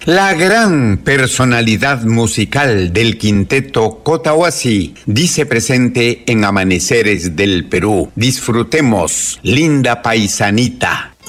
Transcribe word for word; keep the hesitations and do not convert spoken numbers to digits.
La gran personalidad musical del quinteto Cotahuasi dice presente en Amaneceres del Perú. Disfrutemos, linda paisanita.